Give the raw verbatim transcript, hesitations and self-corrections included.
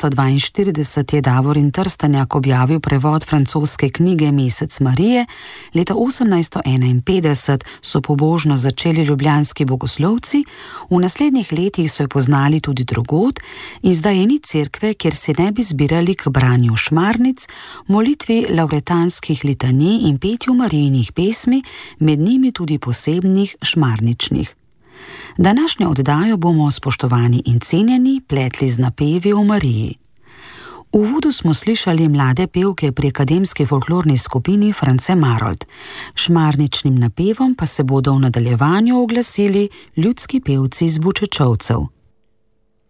osemnajststo dvainštirideset je Davorin Trstenjak objavil prevod francoske knjige Mesec Marije, leta osemnajststo enainpetdeset so pobožno začeli ljubljanski bogoslovci, v naslednjih letih so jo poznali tudi drugod in zdaj je ni cerkve, kjer se ne bi zbirali k branju šmarnic, molitvi lavretanskih litanij in petju Marijinih pesmi, med njimi tudi posebnih šmarničnih. Današnjo oddajo bomo, spoštovani in cenjeni, pletli z napevi o Mariji. V uvodu smo slišali mlade pevke pri akademski folklorni skupini France Marold. Šmarničnim napevom pa se bodo v nadaljevanju oglasili ljudski pevci z Bučečovcev.